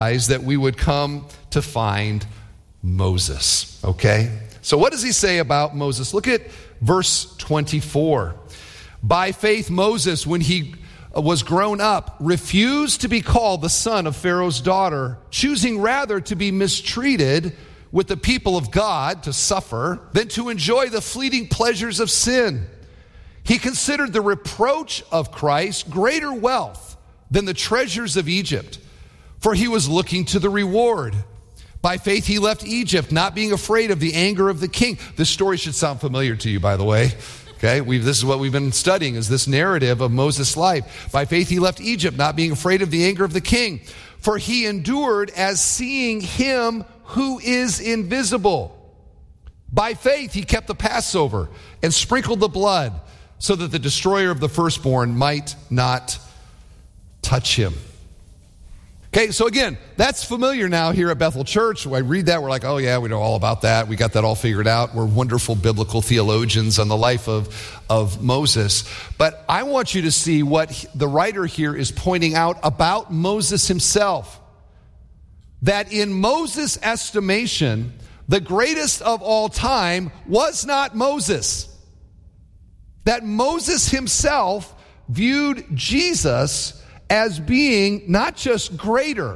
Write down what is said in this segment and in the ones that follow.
that we would come to find Moses, okay? So what does he say about Moses? Look at verse 24. By faith, Moses, when he was grown up, refused to be called the son of Pharaoh's daughter, choosing rather to be mistreated with the people of God, to suffer, than to enjoy the fleeting pleasures of sin. He considered the reproach of Christ greater wealth than the treasures of Egypt, for he was looking to the reward. By faith he left Egypt, not being afraid of the anger of the king. This story should sound familiar to you, by the way. Okay, this is what we've been studying, is this narrative of Moses' life. By faith he left Egypt, not being afraid of the anger of the king. For he endured as seeing him who is invisible. By faith he kept the Passover and sprinkled the blood, so that the destroyer of the firstborn might not touch him. Okay, so again, that's familiar now here at Bethel Church. When I read that, we're like, oh yeah, we know all about that. We got that all figured out. We're wonderful biblical theologians on the life of Moses. But I want you to see what the writer here is pointing out about Moses himself. That in Moses' estimation, the greatest of all time was not Moses. That Moses himself viewed Jesus as being not just greater,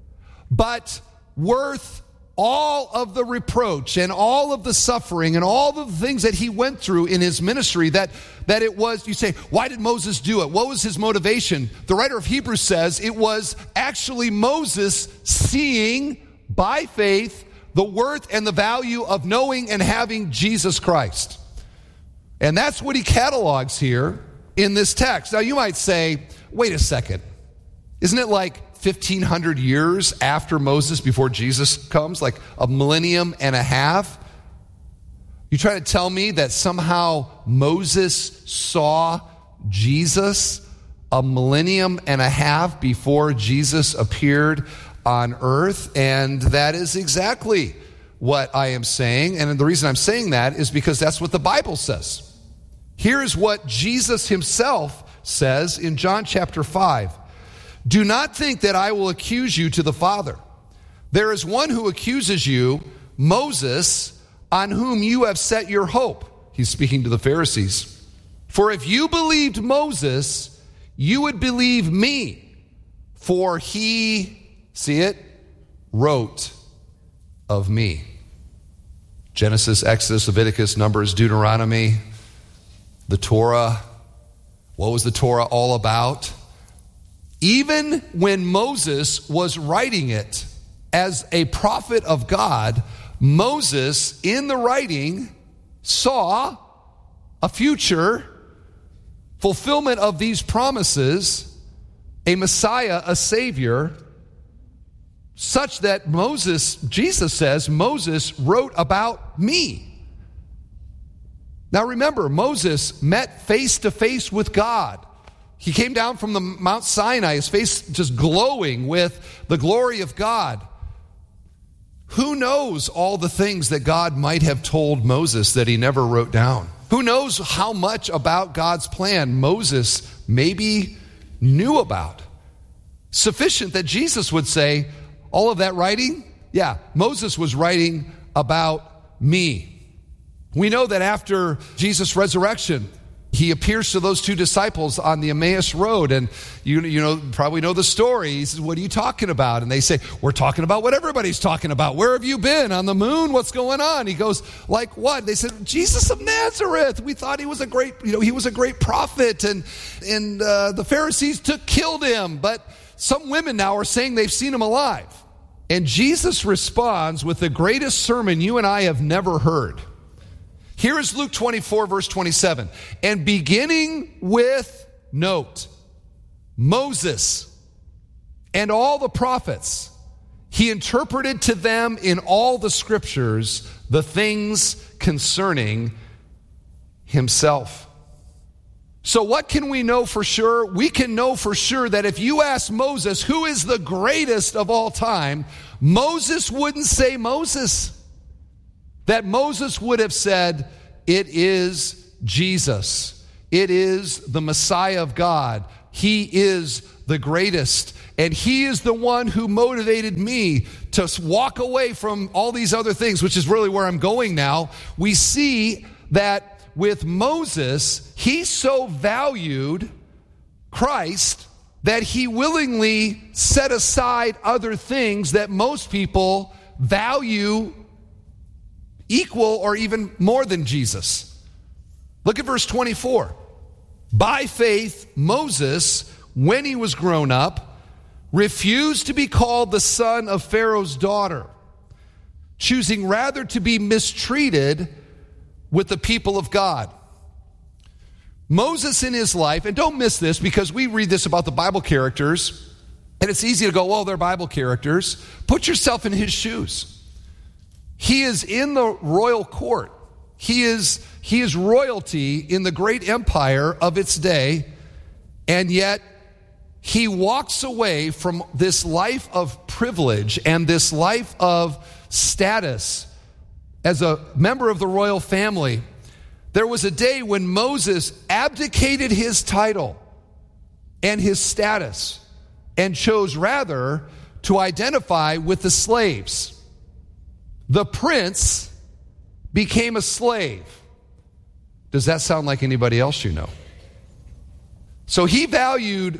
but worth all of the reproach and all of the suffering and all of the things that he went through in his ministry, that it was, you say, why did Moses do it? What was his motivation? The writer of Hebrews says it was actually Moses seeing by faith the worth and the value of knowing and having Jesus Christ. And that's what he catalogs here in this text. Now you might say, wait a second, isn't it like 1,500 years after Moses before Jesus comes, like a millennium and a half? You trying to tell me that somehow Moses saw Jesus a millennium and a half before Jesus appeared on earth? And that is exactly what I am saying. And the reason I'm saying that is because that's what the Bible says. Here's what Jesus himself says in John chapter 5. Do not think that I will accuse you to the Father. There is one who accuses you, Moses, on whom you have set your hope. He's speaking to the Pharisees. For if you believed Moses, you would believe me. For he, see it, wrote of me. Genesis, Exodus, Leviticus, Numbers, Deuteronomy, the Torah. What was the Torah all about? Even when Moses was writing it as a prophet of God, Moses, in the writing, saw a future fulfillment of these promises, a Messiah, a Savior, such that Jesus says, Moses wrote about me. Now remember, Moses met face to face with God. He came down from the Mount Sinai, his face just glowing with the glory of God. Who knows all the things that God might have told Moses that he never wrote down? Who knows how much about God's plan Moses maybe knew about? Sufficient that Jesus would say, all of that writing? Yeah, Moses was writing about me. We know that after Jesus' resurrection, he appears to those two disciples on the Emmaus Road, and you probably know the story. He says, what are you talking about? And they say, we're talking about what everybody's talking about. Where have you been? On the moon? What's going on? He goes, like what? They said, Jesus of Nazareth. We thought he was a great prophet, and the Pharisees killed him, but some women now are saying they've seen him alive. And Jesus responds with the greatest sermon you and I have never heard. Here is Luke 24, verse 27. And beginning with, note, Moses and all the prophets, he interpreted to them in all the scriptures the things concerning himself. So what can we know for sure? We can know for sure that if you ask Moses, who is the greatest of all time, Moses wouldn't say Moses. That Moses would have said, it is Jesus. It is the Messiah of God. He is the greatest. And he is the one who motivated me to walk away from all these other things, which is really where I'm going now. We see that with Moses, he so valued Christ that he willingly set aside other things that most people value equal or even more than Jesus. Look at verse 24. By faith, Moses, when he was grown up, refused to be called the son of Pharaoh's daughter, choosing rather to be mistreated with the people of God. Moses in his life, and don't miss this because we read this about the Bible characters, and it's easy to go, well, they're Bible characters. Put yourself in his shoes. He is in the royal court. He is royalty in the great empire of its day, and yet he walks away from this life of privilege and this life of status as a member of the royal family. There was a day when Moses abdicated his title and his status and chose rather to identify with the slaves. The prince became a slave. Does that sound like anybody else you know? So he valued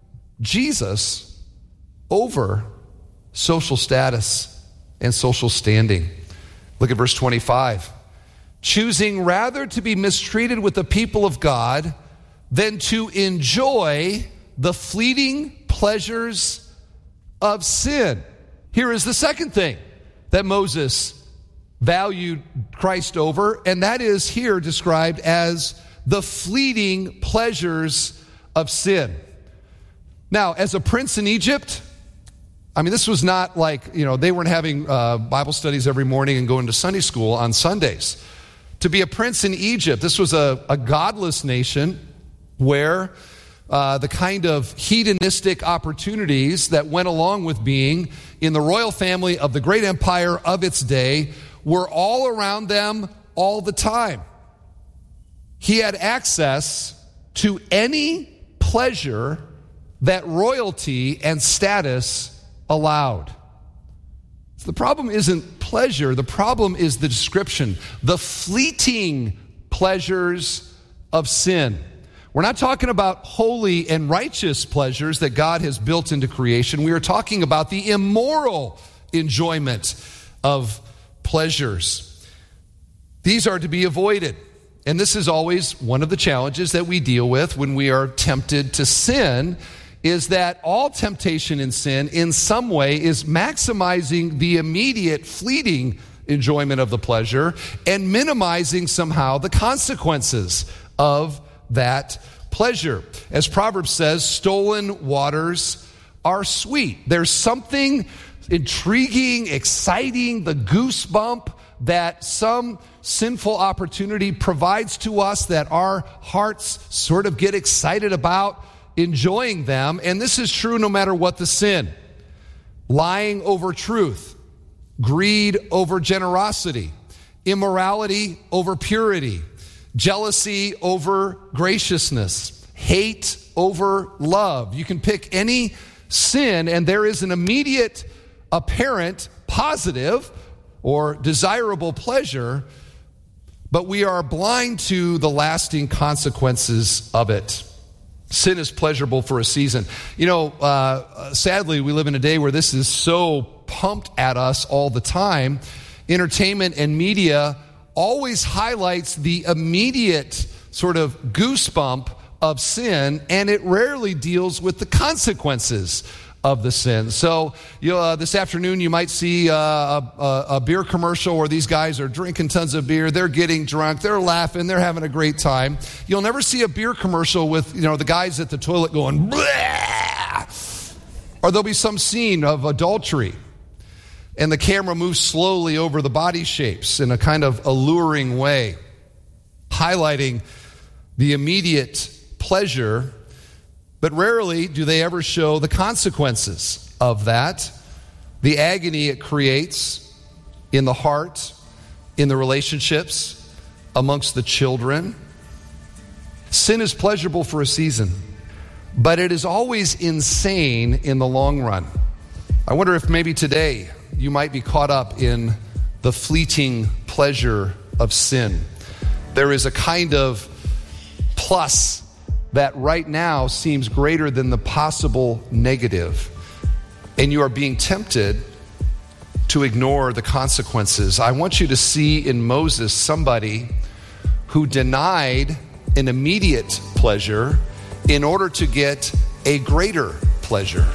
Jesus over social status and social standing. Look at verse 25. Choosing rather to be mistreated with the people of God than to enjoy the fleeting pleasures of sin. Here is the second thing that Moses valued Christ over, and that is here described as the fleeting pleasures of sin. Now, as a prince in Egypt, I mean, this was not like, they weren't having Bible studies every morning and going to Sunday school on Sundays. To be a prince in Egypt, this was a godless nation where the kind of hedonistic opportunities that went along with being in the royal family of the great empire of its day were all around them all the time. He had access to any pleasure that royalty and status allowed. So the problem isn't pleasure, the problem is the description, the fleeting pleasures of sin. We're not talking about holy and righteous pleasures that God has built into creation. We are talking about the immoral enjoyment of pleasures. These are to be avoided. And this is always one of the challenges that we deal with when we are tempted to sin, is that all temptation in sin in some way is maximizing the immediate fleeting enjoyment of the pleasure and minimizing somehow the consequences of that pleasure. As Proverbs says, stolen waters are sweet. There's something intriguing, exciting, the goosebump that some sinful opportunity provides to us that our hearts sort of get excited about enjoying them. And this is true no matter what the sin. Lying over truth, greed over generosity, immorality over purity, jealousy over graciousness, hate over love. You can pick any sin and there is an immediate, apparent, positive or desirable pleasure, but we are blind to the lasting consequences of it. Sin is pleasurable for a season. Sadly, we live in a day where this is so pumped at us all the time. Entertainment and media always highlights the immediate sort of goosebump of sin, and it rarely deals with the consequences of the sin. So this afternoon you might see a beer commercial where these guys are drinking tons of beer, they're getting drunk, they're laughing, they're having a great time. You'll never see a beer commercial with the guys at the toilet going bleh! Or there'll be some scene of adultery and the camera moves slowly over the body shapes in a kind of alluring way, highlighting the immediate pleasure. But rarely do they ever show the consequences of that, the agony it creates in the heart, in the relationships, amongst the children. Sin is pleasurable for a season, but it is always insane in the long run. I wonder if maybe today you might be caught up in the fleeting pleasure of sin. There is a kind of plus that right now seems greater than the possible negative, and you are being tempted to ignore the consequences. I want you to see in Moses somebody who denied an immediate pleasure in order to get a greater pleasure.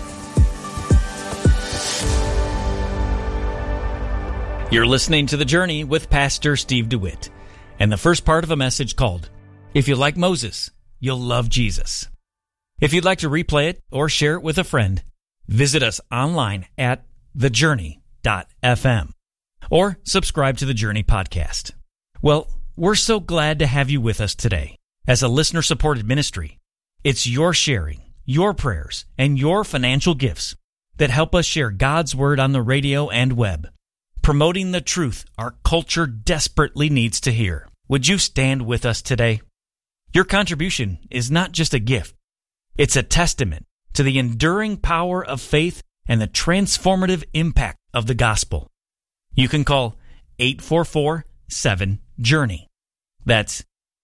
You're listening to The Journey with Pastor Steve DeWitt, and the first part of a message called, If You Like Moses, You'll Love Jesus. If you'd like to replay it or share it with a friend, visit us online at thejourney.fm or subscribe to The Journey podcast. Well, we're so glad to have you with us today. As a listener-supported ministry, it's your sharing, your prayers, and your financial gifts that help us share God's Word on the radio and web, promoting the truth our culture desperately needs to hear. Would you stand with us today? Your contribution is not just a gift. It's a testament to the enduring power of faith and the transformative impact of the gospel. You can call 844-7-JOURNEY. That's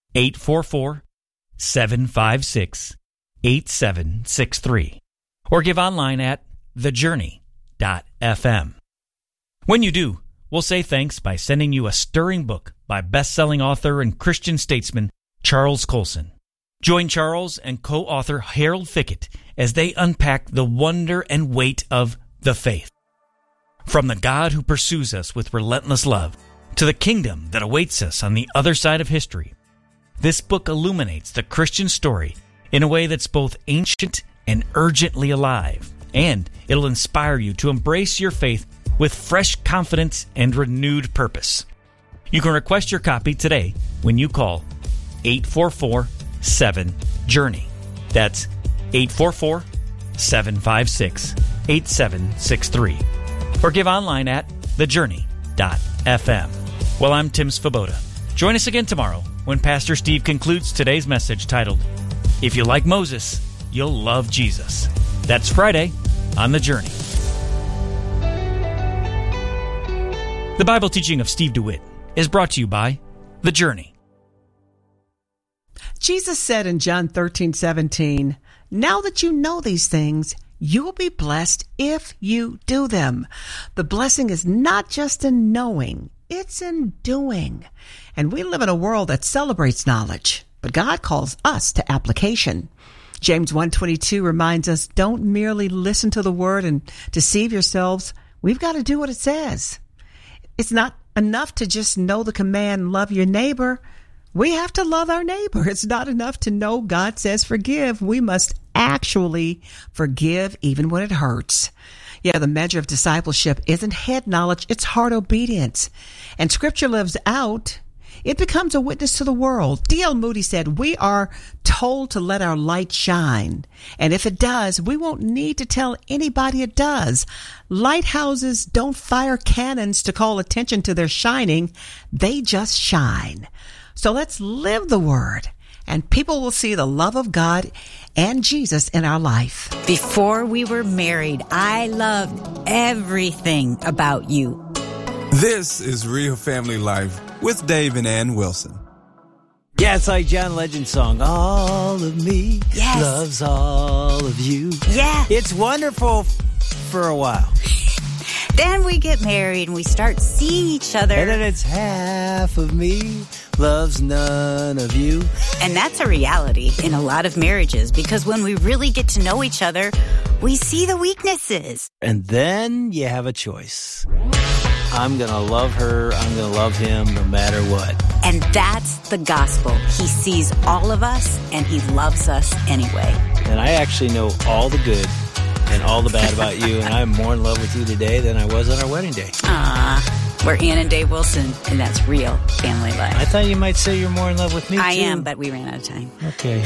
844-756-8763. Or give online at thejourney.fm. When you do, we'll say thanks by sending you a stirring book by best-selling author and Christian statesman Charles Colson. Join Charles and co-author Harold Fickett as they unpack the wonder and weight of the faith. From the God who pursues us with relentless love to the kingdom that awaits us on the other side of history, this book illuminates the Christian story in a way that's both ancient and urgently alive, and it'll inspire you to embrace your faith with fresh confidence and renewed purpose. You can request your copy today when you call 844-7-JOURNEY. That's 844-756-8763. Or give online at thejourney.fm. Well, I'm Tim Svoboda. Join us again tomorrow when Pastor Steve concludes today's message titled, If You Like Moses, You'll Love Jesus. That's Friday on The Journey. The Bible teaching of Steve DeWitt is brought to you by The Journey. Jesus said in John 13:17, now that you know these things, you will be blessed if you do them. The blessing is not just in knowing, it's in doing. And we live in a world that celebrates knowledge, but God calls us to application. James 1:22 reminds us, don't merely listen to the word and deceive yourselves. We've got to do what it says. It's not enough to just know the command, love your neighbor. We have to love our neighbor. It's not enough to know God says forgive. We must actually forgive even when it hurts. Yeah, the measure of discipleship isn't head knowledge, it's heart obedience. And Scripture lives out. It becomes a witness to the world. D.L. Moody said, we are told to let our light shine. And if it does, we won't need to tell anybody it does. Lighthouses don't fire cannons to call attention to their shining. They just shine. So let's live the word, and people will see the love of God and Jesus in our life. Before we were married, I loved everything about you. This is Real Family Life with Dave and Ann Wilson. Yeah, it's like John Legend's song, all of me loves all of you. Yeah. It's wonderful for a while. Then we get married and we start seeing each other. And then it's half of me loves none of you. And that's a reality in a lot of marriages, because when we really get to know each other, we see the weaknesses. And then you have a choice. I'm going to love her, I'm going to love him no matter what. And that's the gospel. He sees all of us and he loves us anyway. And I actually know all the good and all the bad about you, and I'm more in love with you today than I was on our wedding day. We're Ann and Dave Wilson, and that's Real Family Life. I thought you might say you're more in love with me, I too. am, but we ran out of time. Okay.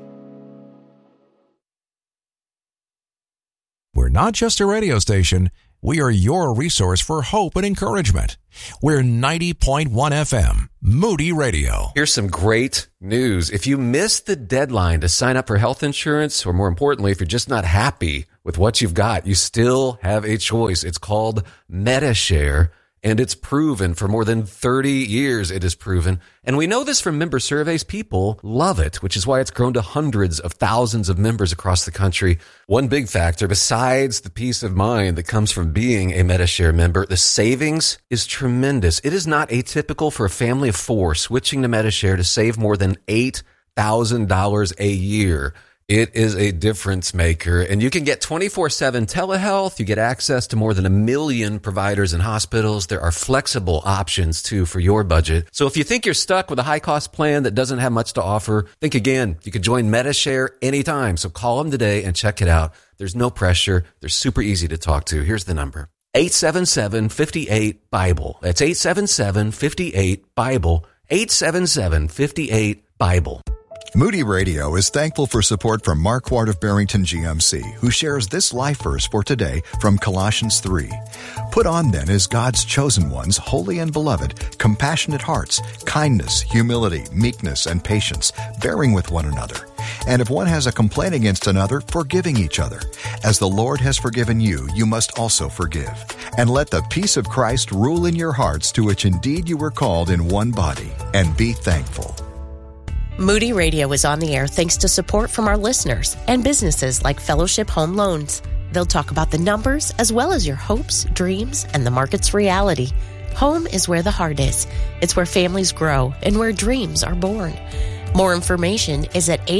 We're not just a radio station, we are your resource for hope and encouragement. We're 90.1 FM, Moody Radio. Here's some great news. If you missed the deadline to sign up for health insurance, or more importantly, if you're just not happy with what you've got, you still have a choice. It's called Medi-Share, and it's proven for more than 30 years it is proven. And we know this from member surveys. People love it, which is why it's grown to hundreds of thousands of members across the country. One big factor, besides the peace of mind that comes from being a Medi-Share member, the savings is tremendous. It is not atypical for a family of four switching to Medi-Share to save more than $8,000 a year. It is a difference maker, and you can get 24/7 telehealth. You get access to more than 1 million providers and hospitals. There are flexible options, too, for your budget. So if you think you're stuck with a high-cost plan that doesn't have much to offer, think again. You can join Medi-Share anytime, so call them today and check it out. There's no pressure. They're super easy to talk to. Here's the number. 877-58-BIBLE. That's 877-58-BIBLE. 877-58-BIBLE. Moody Radio is thankful for support from Mark Ward of Barrington GMC, who shares this life verse for today from Colossians 3. Put on then as God's chosen ones, holy and beloved, compassionate hearts, kindness, humility, meekness, and patience, bearing with one another. And if one has a complaint against another, forgiving each other. As the Lord has forgiven you, you must also forgive. And let the peace of Christ rule in your hearts, to which indeed you were called in one body, and be thankful. Moody Radio is on the air thanks to support from our listeners and businesses like Fellowship Home Loans. They'll talk about the numbers as well as your hopes, dreams, and the market's reality. Home is where the heart is. It's where families grow and where dreams are born. More information is at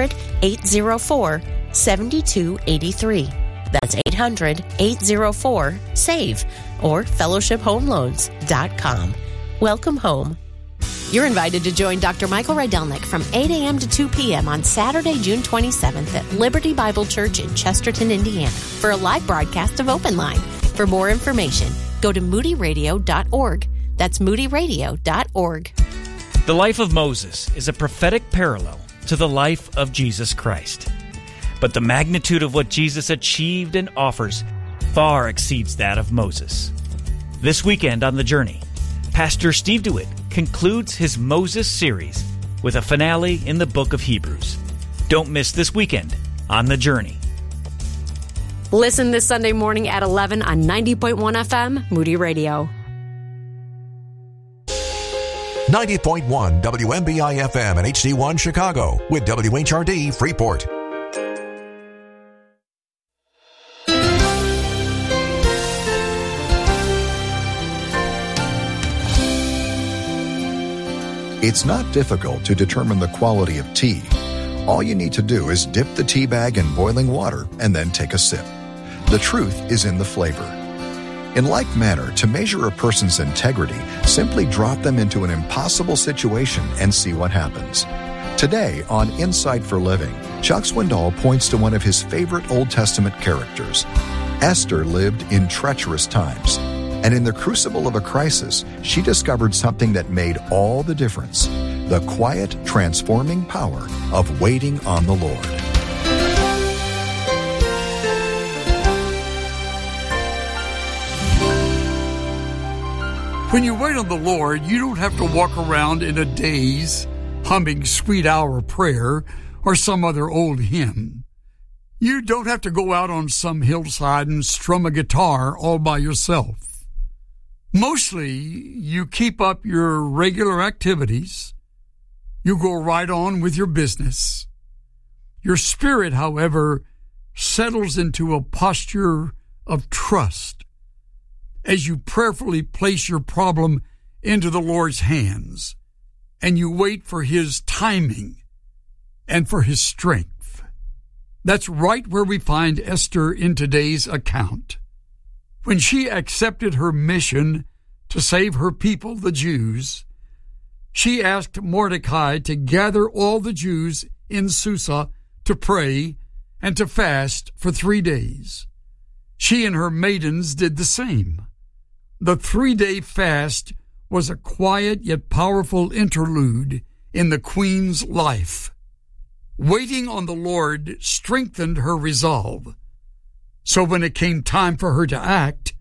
800-804-7283. That's 800-804-SAVE or fellowshiphomeloans.com. Welcome home. You're invited to join Dr. Michael Rydelnik from 8 a.m. to 2 p.m. on Saturday, June 27th at Liberty Bible Church in Chesterton, Indiana for a live broadcast of Open Line. For more information, go to moodyradio.org. That's moodyradio.org. The life of Moses is a prophetic parallel to the life of Jesus Christ. But the magnitude of what Jesus achieved and offers far exceeds that of Moses. This weekend on The Journey, Pastor Steve DeWitt concludes his Moses series with a finale in the book of Hebrews. Don't miss this weekend on The Journey. Listen this Sunday morning at 11 on 90.1 FM, Moody Radio. 90.1 WMBI FM and HD1 Chicago with WHRD Freeport. It's not difficult to determine the quality of tea. All you need to do is dip the tea bag in boiling water and then take a sip. The truth is in the flavor. In like manner, to measure a person's integrity, simply drop them into an impossible situation and see what happens. Today on Insight for Living, Chuck Swindoll points to one of his favorite Old Testament characters. Esther lived in treacherous times. And in the crucible of a crisis, she discovered something that made all the difference: the quiet, transforming power of waiting on the Lord. When you wait on the Lord, you don't have to walk around in a daze, humming Sweet Hour Prayer or some other old hymn. You don't have to go out on some hillside and strum a guitar all by yourself. Mostly, you keep up your regular activities. You go right on with your business. Your spirit, however, settles into a posture of trust as you prayerfully place your problem into the Lord's hands, and you wait for His timing and for His strength. That's right where we find Esther in today's account. When she accepted her mission to save her people, the Jews, she asked Mordecai to gather all the Jews in Susa to pray and to fast for 3 days. She and her maidens did the same. The 3-day fast was a quiet yet powerful interlude in the queen's life. Waiting on the Lord strengthened her resolve. So when it came time for her to act,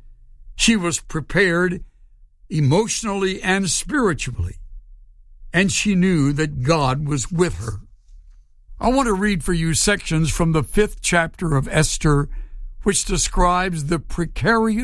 She was prepared emotionally and spiritually, and she knew that God was with her. I want to read for you sections from the 5th chapter of Esther, which describes the precarious